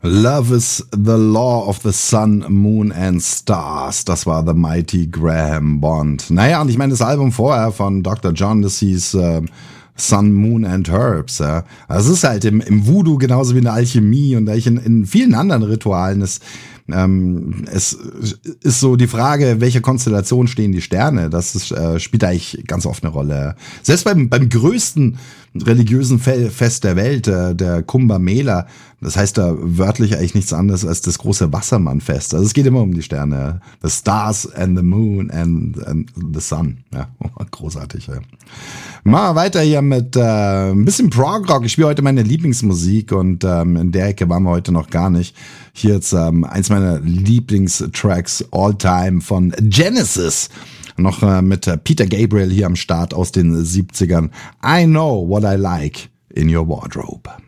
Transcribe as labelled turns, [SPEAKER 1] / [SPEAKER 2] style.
[SPEAKER 1] Love is the law of the sun, moon and stars. Das war The Mighty Graham Bond. Naja, und ich meine, das Album vorher von Dr. John, das hieß Sun, Moon and Herbs. Ja. Das ist halt im Voodoo genauso wie in der Alchemie und in vielen anderen Ritualen. Es ist so die Frage, welche Konstellation stehen die Sterne? Das spielt eigentlich ganz oft eine Rolle. Selbst beim größten religiösen Fest der Welt, der Kumbh Mela, das heißt da wörtlich eigentlich nichts anderes als das große Wassermannfest. Also es geht immer um die Sterne. The stars and the moon and the sun. Ja, großartig. Ja. Mal weiter hier mit ein bisschen Prog-Rock. Ich spiele heute meine Lieblingsmusik und in der Ecke waren wir heute noch gar nicht. Hier jetzt eins meiner Lieblingstracks all time von Genesis. Noch mit Peter Gabriel hier am Start aus den 70ern. I know what I like in your wardrobe.